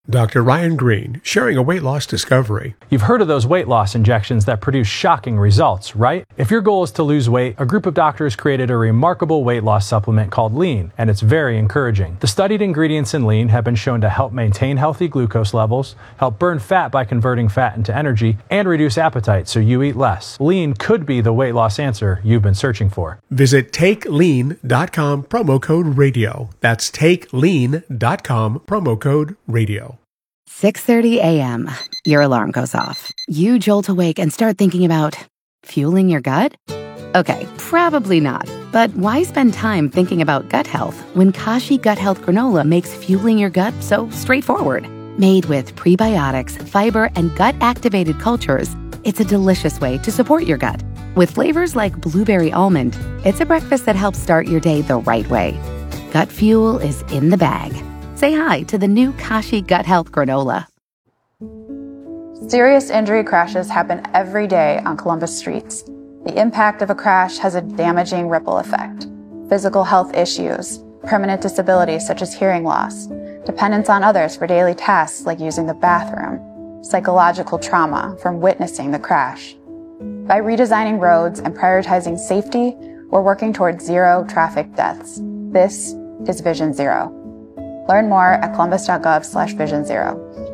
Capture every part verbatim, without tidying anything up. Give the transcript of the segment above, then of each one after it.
Doctor Ryan Green, sharing a weight loss discovery. You've heard of those weight loss injections that produce shocking results, right? If your goal is to lose weight, a group of doctors created a remarkable weight loss supplement called Lean, and it's very encouraging. The studied ingredients in Lean have been shown to help maintain healthy glucose levels, help burn fat by converting fat into energy, and reduce appetite so you eat less. Lean could be the weight loss answer you've been searching for. Visit take lean dot com, promo code radio. That's take lean dot com, promo code radio. six thirty a.m. Your alarm goes off. You jolt awake and start thinking about fueling your gut? Okay, probably not. But why spend time thinking about gut health when Kashi Gut Health Granola makes fueling your gut so straightforward? Made with prebiotics, fiber, and gut-activated cultures, it's a delicious way to support your gut. With flavors like blueberry almond, it's a breakfast that helps start your day the right way. Gut fuel is in the bag. Say hi to the new Kashi Gut Health Granola. Serious injury crashes happen every day on Columbus streets. The impact of a crash has a damaging ripple effect. Physical health issues, permanent disabilities such as hearing loss, dependence on others for daily tasks like using the bathroom, psychological trauma from witnessing the crash. By redesigning roads and prioritizing safety, we're working towards zero traffic deaths. This is Vision Zero. Learn more at columbus.gov slash vision zero.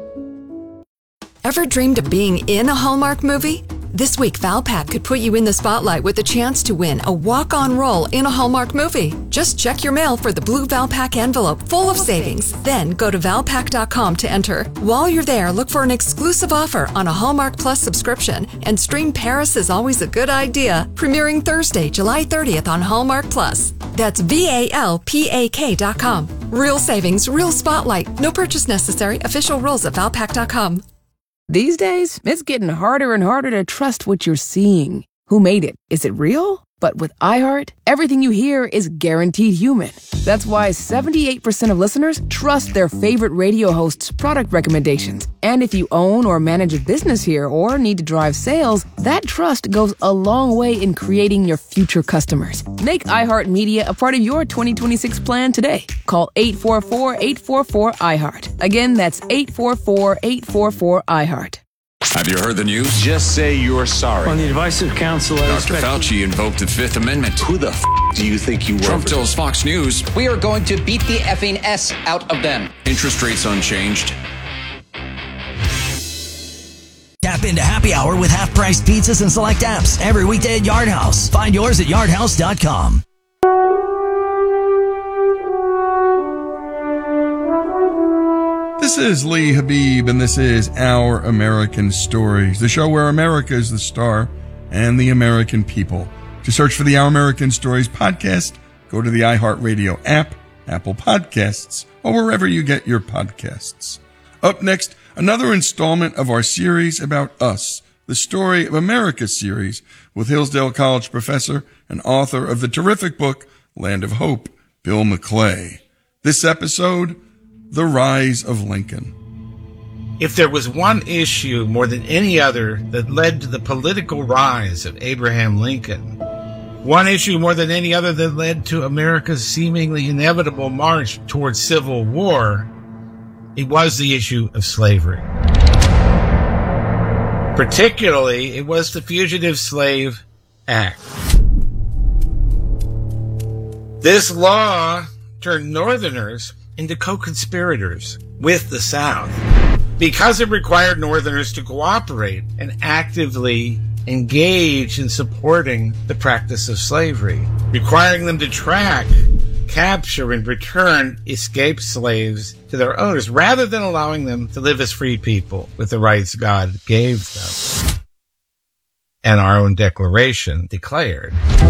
Ever dreamed of being in a Hallmark movie? This week, Valpak could put you in the spotlight with a chance to win a walk-on role in a Hallmark movie. Just check your mail for the blue Valpak envelope full of savings. Then go to valpak dot com to enter. While you're there, look for an exclusive offer on a Hallmark Plus subscription and stream Paris is Always a Good Idea, premiering Thursday, July thirtieth on Hallmark Plus. That's V A L P A K dot com. Real savings, real spotlight. No purchase necessary. Official rules at valpak dot com. These days, it's getting harder and harder to trust what you're seeing. Who made it? Is it real? But with iHeart, everything you hear is guaranteed human. That's why seventy-eight percent of listeners trust their favorite radio hosts' product recommendations. And if you own or manage a business here or need to drive sales, that trust goes a long way in creating your future customers. Make iHeartMedia a part of your twenty twenty-six plan today. Call eight four four, eight four four, iHeart. Again, that's eight four four, eight four four, iHeart. Have you heard the news? Just say you're sorry. On the advice of counsel, I Doctor Fauci invoked the Fifth Amendment. Who the f*** do you think you were? Trump tells Fox News. We are going to beat the effing S out of them. Interest rates unchanged. Tap into Happy Hour with half-price pizzas and select apps every weekday at Yard House. Find yours at yard house dot com. This is Lee Habib, and this is Our American Stories, the show where America is the star and the American people. To search for the Our American Stories podcast, go to the iHeartRadio app, Apple Podcasts, or wherever you get your podcasts. Up next, another installment of our series about us, the Story of America series, with Hillsdale College professor and author of the terrific book, Land of Hope, Bill McClay. This episode, The Rise of Lincoln. If there was one issue more than any other that led to the political rise of Abraham Lincoln, one issue more than any other that led to America's seemingly inevitable march towards civil war, it was the issue of slavery. Particularly, it was the Fugitive Slave Act. This law turned Northerners into co-conspirators with the South because it required Northerners to cooperate and actively engage in supporting the practice of slavery, requiring them to track, capture, and return escaped slaves to their owners rather than allowing them to live as free people with the rights God gave them and our own Declaration declared.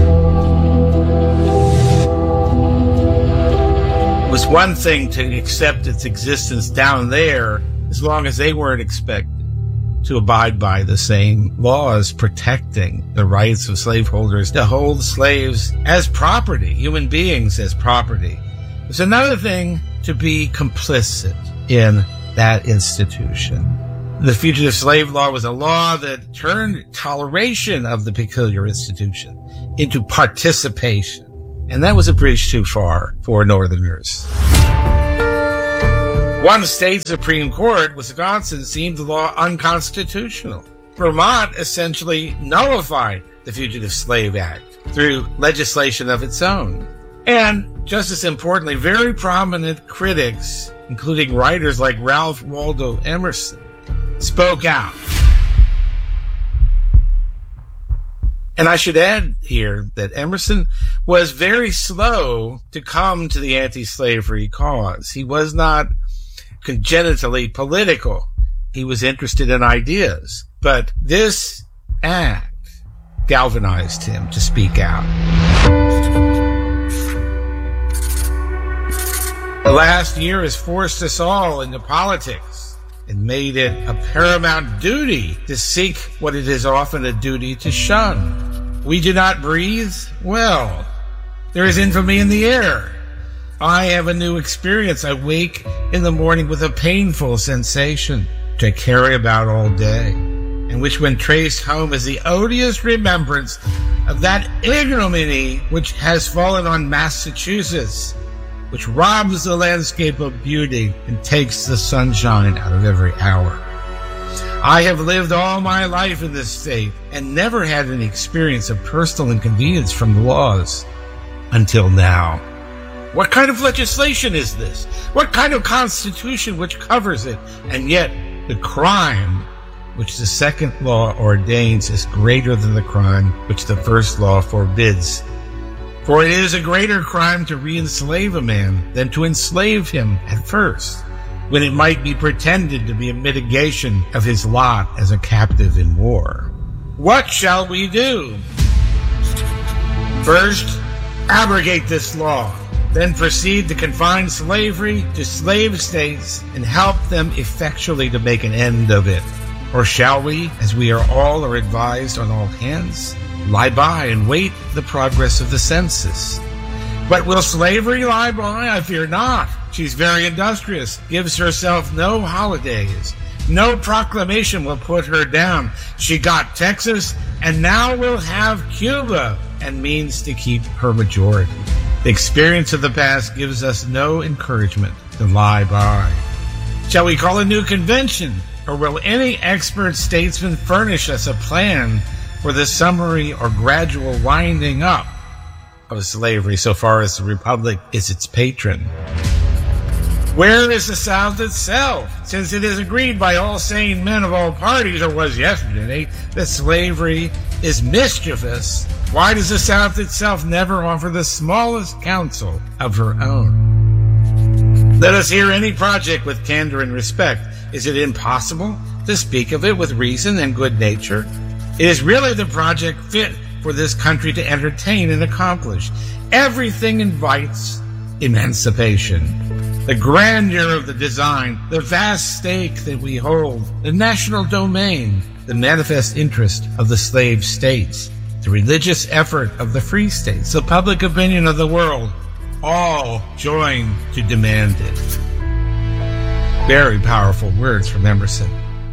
It was one thing to accept its existence down there as long as they weren't expected to abide by the same laws protecting the rights of slaveholders to hold slaves as property, human beings as property. It's another thing to be complicit in that institution. The Fugitive Slave Law was a law that turned toleration of the peculiar institution into participation. And that was a bridge too far for Northerners. One state Supreme Court, Wisconsin, deemed the law unconstitutional. Vermont essentially nullified the Fugitive Slave Act through legislation of its own. And, just as importantly, very prominent critics, including writers like Ralph Waldo Emerson, spoke out. And I should add here that Emerson was very slow to come to the anti-slavery cause. He was not congenitally political. He was interested in ideas. But this act galvanized him to speak out. The last year has forced us all into politics and made it a paramount duty to seek what it is often a duty to shun. We do not breathe? Well, there is infamy in the air. I have a new experience. I wake in the morning with a painful sensation which I carry about all day, and which when traced home is the odious remembrance of that ignominy which has fallen on Massachusetts, which robs the landscape of beauty and takes the sunshine out of every hour. I have lived all my life in this state and never had any experience of personal inconvenience from the laws until now. What kind of legislation is this? What kind of constitution which covers it? And yet the crime which the second law ordains is greater than the crime which the first law forbids. For it is a greater crime to re-enslave a man than to enslave him at first, when it might be pretended to be a mitigation of his lot as a captive in war. What shall we do? First, abrogate this law, then proceed to confine slavery to slave states and help them effectually to make an end of it. Or shall we, as we are all are advised on all hands, lie by and wait the progress of the census? But will slavery lie by? I fear not. She's very industrious, gives herself no holidays. No proclamation will put her down. She got Texas, and now will have Cuba, and means to keep her majority. The experience of the past gives us no encouragement to lie by. Shall we call a new convention, or will any expert statesman furnish us a plan for the summary or gradual winding up of slavery so far as the Republic is its patron? Where is the South itself, since it is agreed by all sane men of all parties, or was yesterday, that slavery is mischievous? Why does the South itself never offer the smallest counsel of her own? Let us hear any project with candor and respect. Is it impossible to speak of it with reason and good nature? It is really the project fit for this country to entertain and accomplish. Everything invites emancipation. The grandeur of the design, the vast stake that we hold, the national domain, the manifest interest of the slave states, the religious effort of the free states, the public opinion of the world, all join to demand it. Very powerful words from Emerson.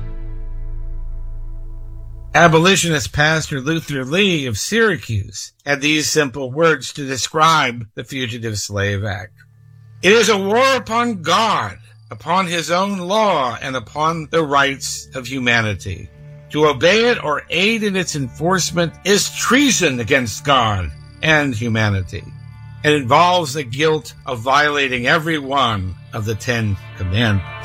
Abolitionist pastor Luther Lee of Syracuse had these simple words to describe the Fugitive Slave Act. It is a war upon God, upon his own law, and upon the rights of humanity. To obey it or aid in its enforcement is treason against God and humanity. It involves the guilt of violating every one of the Ten Commandments.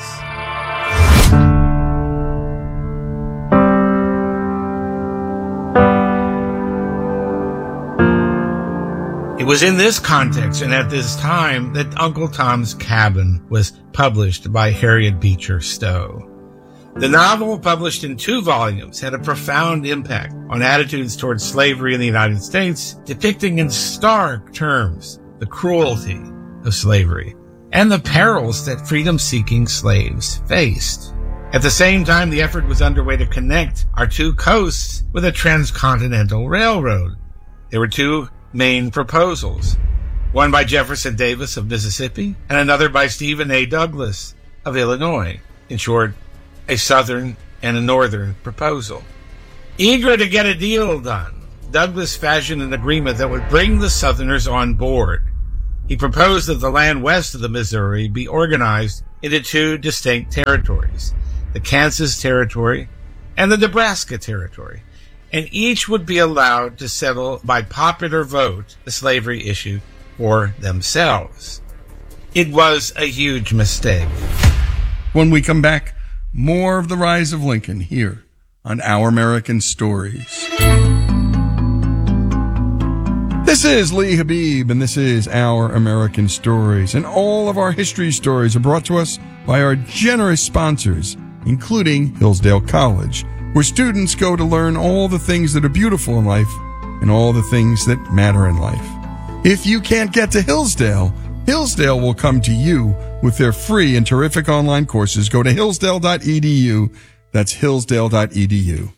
It was in this context and at this time that Uncle Tom's Cabin was published by Harriet Beecher Stowe. The novel, published in two volumes, had a profound impact on attitudes towards slavery in the United States, depicting in stark terms the cruelty of slavery and the perils that freedom-seeking slaves faced. At the same time, the effort was underway to connect our two coasts with a transcontinental railroad. There were two main proposals, one by Jefferson Davis of Mississippi and another by Stephen A. Douglas of Illinois. In short, a Southern and a Northern proposal. Eager to get a deal done, Douglas fashioned an agreement that would bring the Southerners on board. He proposed that the land west of the Missouri be organized into two distinct territories, the Kansas Territory and the Nebraska Territory, and each would be allowed to settle by popular vote the slavery issue for themselves. It was a huge mistake. When we come back, more of the rise of Lincoln here on Our American Stories. This is Lee Habib, and this is Our American Stories. And all of our history stories are brought to us by our generous sponsors, including Hillsdale College, where students go to learn all the things that are beautiful in life and all the things that matter in life. If you can't get to Hillsdale, Hillsdale will come to you with their free and terrific online courses. Go to hillsdale dot e d u. That's hillsdale dot e d u.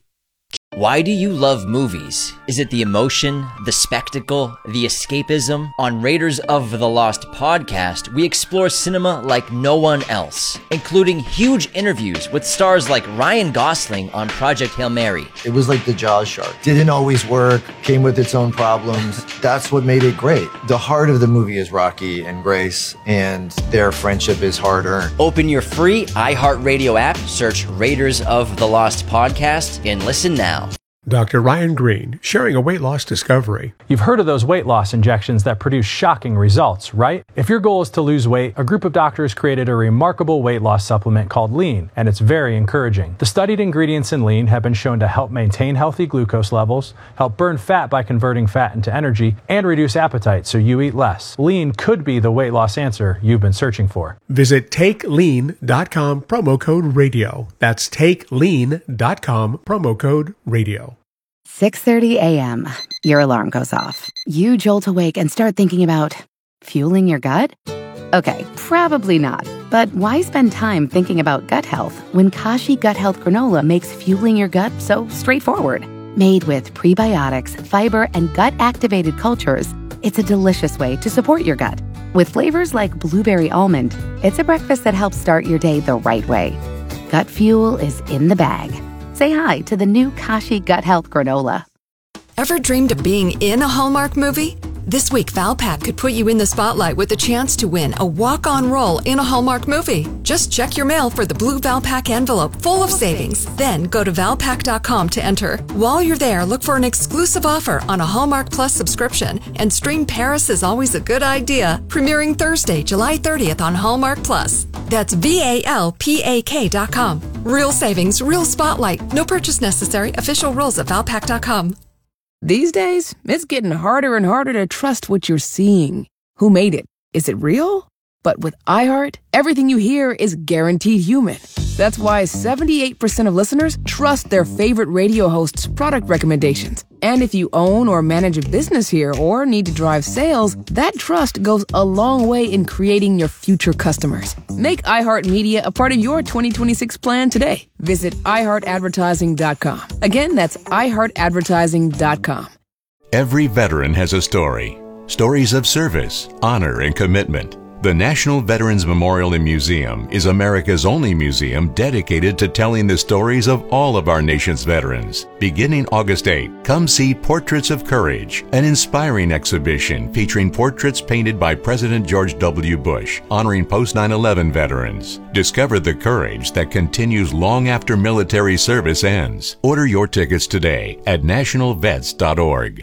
Why do you love movies? Is it the emotion, the spectacle, the escapism? On Raiders of the Lost podcast, we explore cinema like no one else, including huge interviews with stars like Ryan Gosling on Project Hail Mary. It was like the Jaws shark. Didn't always work, came with its own problems. That's what made it great. The heart of the movie is Rocky and Grace, and their friendship is hard-earned. Open your free iHeartRadio app, search Raiders of the Lost podcast, and listen now. Doctor Ryan Green, sharing a weight loss discovery. You've heard of those weight loss injections that produce shocking results, right? If your goal is to lose weight, a group of doctors created a remarkable weight loss supplement called Lean, and it's very encouraging. The studied ingredients in Lean have been shown to help maintain healthy glucose levels, help burn fat by converting fat into energy, and reduce appetite so you eat less. Lean could be the weight loss answer you've been searching for. Visit take lean dot com, promo code radio. That's take lean dot com, promo code radio. six thirty a.m. Your alarm goes off. You jolt awake and start thinking about fueling your gut? Okay, probably not. But why spend time thinking about gut health when Kashi Gut Health Granola makes fueling your gut so straightforward? Made with prebiotics, fiber, and gut-activated cultures, it's a delicious way to support your gut. With flavors like blueberry almond, it's a breakfast that helps start your day the right way. Gut fuel is in the bag. Say hi to the new Kashi Gut Health Granola. Ever dreamed of being in a Hallmark movie? This week, Valpak could put you in the spotlight with a chance to win a walk-on role in a Hallmark movie. Just check your mail for the blue Valpak envelope full of savings. Then go to valpak dot com to enter. While you're there, look for an exclusive offer on a Hallmark Plus subscription and stream Paris is Always a Good Idea, premiering Thursday, July thirtieth on Hallmark Plus. That's V A L P A K dot com. Real savings, real spotlight. No purchase necessary. Official rules at valpak dot com. These days, it's getting harder and harder to trust what you're seeing. Who made it? Is it real? But with iHeart, everything you hear is guaranteed human. That's why seventy-eight percent of listeners trust their favorite radio host's product recommendations. And if you own or manage a business here or need to drive sales, that trust goes a long way in creating your future customers. Make iHeartMedia a part of your twenty twenty-six plan today. Visit i heart advertising dot com. Again, that's i heart advertising dot com. Every veteran has a story. Stories of service, honor, and commitment. The National Veterans Memorial and Museum is America's only museum dedicated to telling the stories of all of our nation's veterans. Beginning August eighth, come see Portraits of Courage, an inspiring exhibition featuring portraits painted by President George W. Bush, honoring post nine eleven veterans. Discover the courage that continues long after military service ends. Order your tickets today at national vets dot org.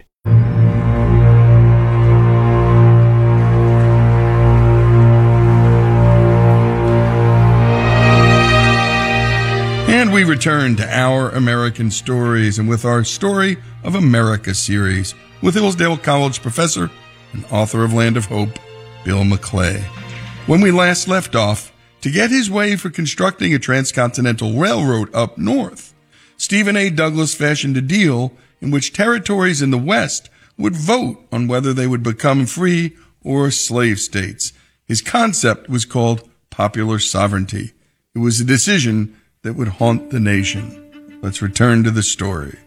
And we return to Our American Stories, and with our Story of America series with Hillsdale College professor and author of Land of Hope, Bill McClay. When we last left off, to get his way for constructing a transcontinental railroad up north, Stephen A. Douglas fashioned a deal in which territories in the West would vote on whether they would become free or slave states. His concept was called popular sovereignty. It was a decision that would haunt the nation. Let's return to the story.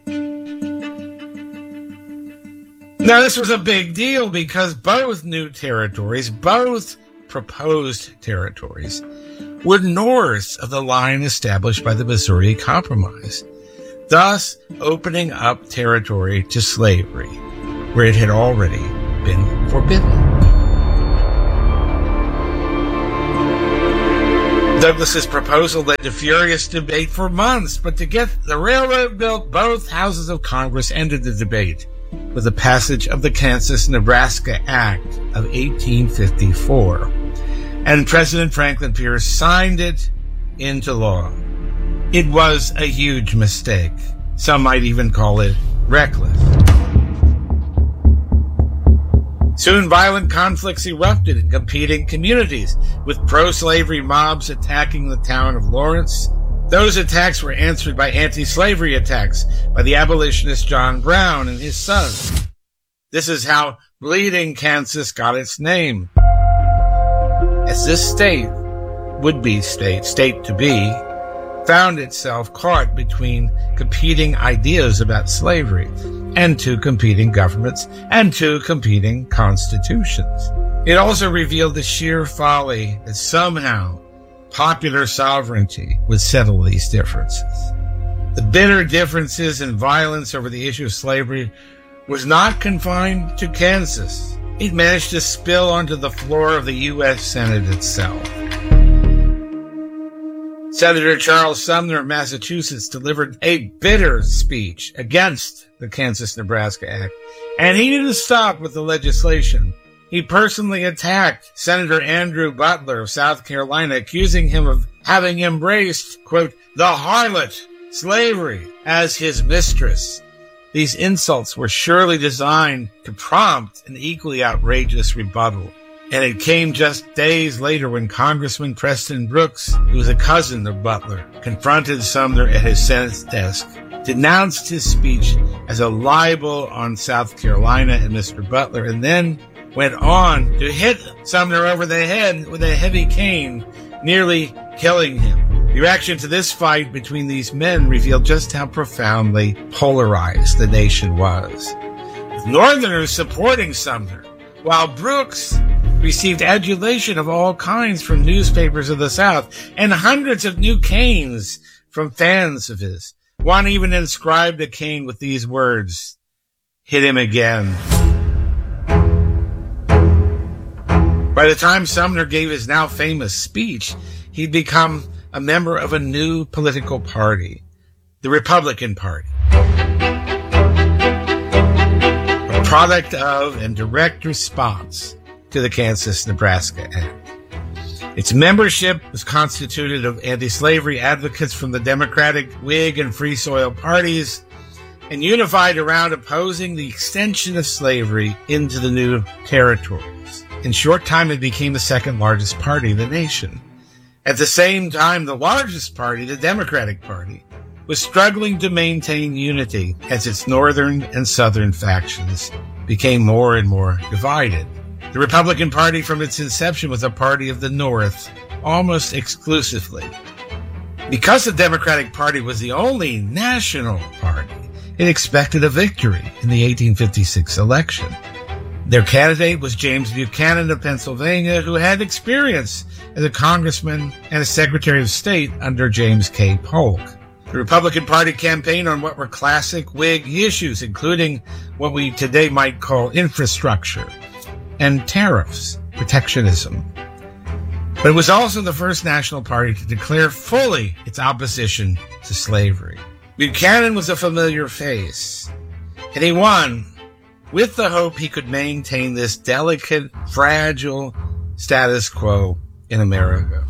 Now, this was a big deal because both new territories, both proposed territories, were north of the line established by the Missouri Compromise, thus opening up territory to slavery, where it had already been forbidden. Douglas's proposal led to furious debate for months, but to get the railroad built, both houses of Congress ended the debate with the passage of the Kansas-Nebraska Act of eighteen fifty-four. And President Franklin Pierce signed it into law. It was a huge mistake. Some might even call it reckless. Soon violent conflicts erupted in competing communities, with pro-slavery mobs attacking the town of Lawrence. Those attacks were answered by anti-slavery attacks by the abolitionist John Brown and his sons. This is how Bleeding Kansas got its name, as this state, would-be state, state to be, found itself caught between competing ideas about slavery and two competing governments and two competing constitutions. It also revealed the sheer folly that somehow popular sovereignty would settle these differences. The bitter differences and violence over the issue of slavery was not confined to Kansas. It managed to spill onto the floor of the U S Senate itself. Senator Charles Sumner of Massachusetts delivered a bitter speech against the Kansas-Nebraska Act, and he didn't stop with the legislation. He personally attacked Senator Andrew Butler of South Carolina, accusing him of having embraced, quote, the harlot, slavery, as his mistress. These insults were surely designed to prompt an equally outrageous rebuttal. And it came just days later when Congressman Preston Brooks, who was a cousin of Butler, confronted Sumner at his Senate desk, denounced his speech as a libel on South Carolina and Mister Butler, and then went on to hit Sumner over the head with a heavy cane, nearly killing him. The reaction to this fight between these men revealed just how profoundly polarized the nation was, with Northerners supporting Sumner, while Brooks received adulation of all kinds from newspapers of the South and hundreds of new canes from fans of his. One even inscribed a cane with these words, "Hit him again." By the time Sumner gave his now famous speech, he'd become a member of a new political party, the Republican Party, a product of and direct response to the Kansas-Nebraska Act. Its membership was constituted of anti-slavery advocates from the Democratic, Whig, and Free Soil parties, and unified around opposing the extension of slavery into the new territories. In short time, it became the second largest party in the nation. At the same time, the largest party, the Democratic Party, was struggling to maintain unity as its northern and southern factions became more and more divided. The Republican Party from its inception was a party of the North, almost exclusively. Because the Democratic Party was the only national party, it expected a victory in the eighteen fifty-six election. Their candidate was James Buchanan of Pennsylvania, who had experience as a congressman and a Secretary of State under James K. Polk. The Republican Party campaigned on what were classic Whig issues, including what we today might call infrastructure and tariffs, protectionism. But it was also the first national party to declare fully its opposition to slavery. Buchanan was a familiar face, and he won with the hope he could maintain this delicate, fragile status quo in America.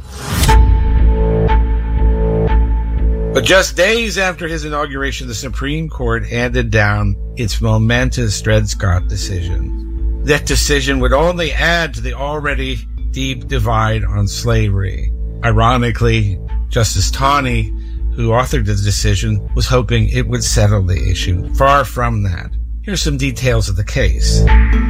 But just days after his inauguration, the Supreme Court handed down its momentous Dred Scott decision. That decision would only add to the already deep divide on slavery. Ironically, Justice Taney, who authored the decision, was hoping it would settle the issue. Far from that. Here's some details of the case.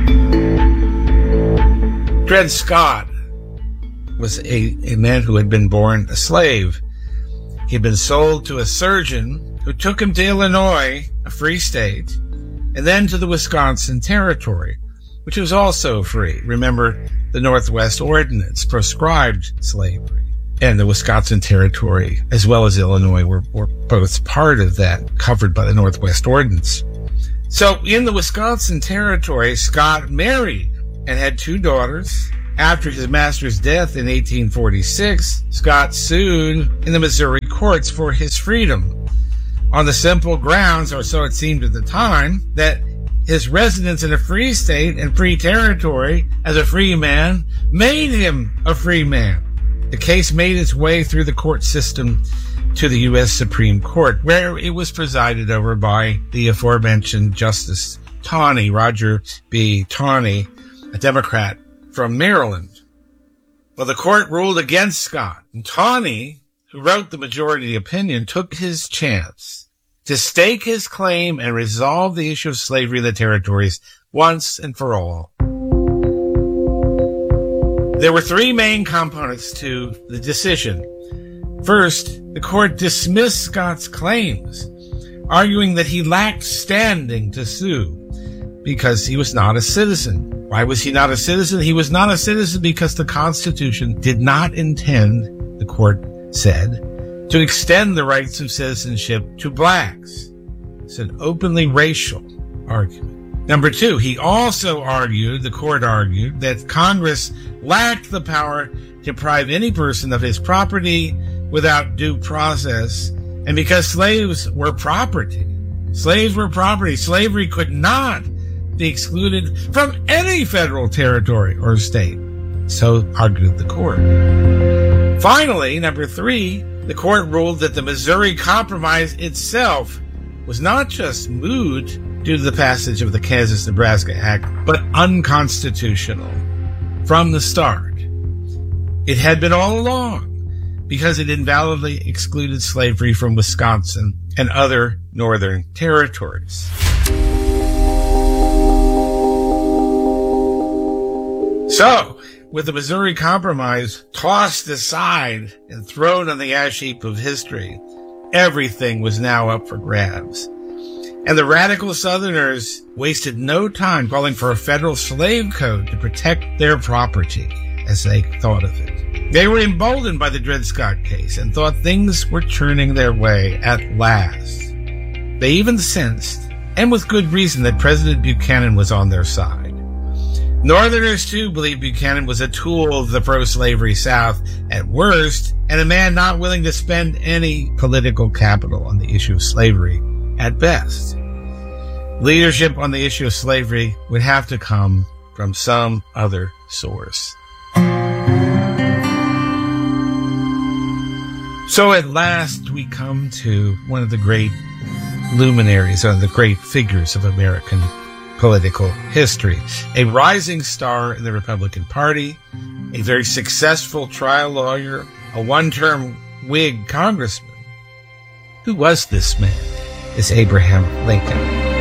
Dred Scott was a, a man who had been born a slave. He had been sold to a surgeon who took him to Illinois, a free state, and then to the Wisconsin Territory, which was also free. Remember, the Northwest Ordinance proscribed slavery, and the Wisconsin Territory, as well as Illinois, were, were both part of that, covered by the Northwest Ordinance. So in the Wisconsin Territory, Scott married and had two daughters After his master's death in eighteen forty-six, Scott sued in the Missouri courts for his freedom on the simple grounds, or so it seemed at the time, that his residence in a free state and free territory as a free man made him a free man. The case made its way through the court system to the U S Supreme Court, where it was presided over by the aforementioned Justice Taney, Roger B. Taney, a Democrat from Maryland. Well, the court ruled against Scott, and Taney, who wrote the majority opinion, took his chance to stake his claim and resolve the issue of slavery in the territories once and for all. There were three main components to the decision. First, the court dismissed Scott's claims, arguing that he lacked standing to sue because he was not a citizen. Why was he not a citizen? He was not a citizen because the Constitution did not intend, the court said, to extend the rights of citizenship to blacks. It's an openly racial argument. Number two, he also argued, the court argued, that Congress lacked the power to deprive any person of his property without due process, and because slaves were property. Slaves were property. Slavery could not be excluded from any federal territory or state. So argued the court. Finally, number three, the court ruled that the Missouri Compromise itself was not just moot due to the passage of the Kansas-Nebraska Act, but unconstitutional from the start. It had been all along, because it invalidly excluded slavery from Wisconsin and other northern territories. So, with the Missouri Compromise tossed aside and thrown on the ash heap of history, everything was now up for grabs. And the radical Southerners wasted no time calling for a federal slave code to protect their property, as they thought of it. They were emboldened by the Dred Scott case and thought things were turning their way at last. They even sensed, and with good reason, that President Buchanan was on their side. Northerners, too, believed Buchanan was a tool of the pro-slavery South at worst, and a man not willing to spend any political capital on the issue of slavery at best. Leadership on the issue of slavery would have to come from some other source. So at last we come to one of the great luminaries, one of the great figures of American political history. A rising star in the Republican Party, a very successful trial lawyer, a one-term Whig congressman. Who was this man? It's Abraham Lincoln.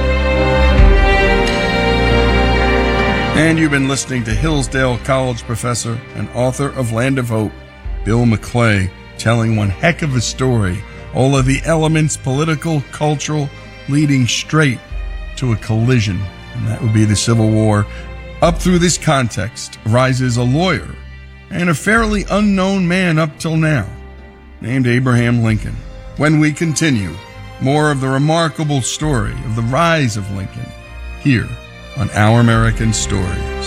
And you've been listening to Hillsdale College professor and author of Land of Hope, Bill McClay, telling one heck of a story. All of the elements, political, cultural, leading straight to a collision. And that would be the Civil War. Up through this context rises a lawyer and a fairly unknown man up till now, named Abraham Lincoln. When we continue, more of the remarkable story of the rise of Lincoln here on Our American Story.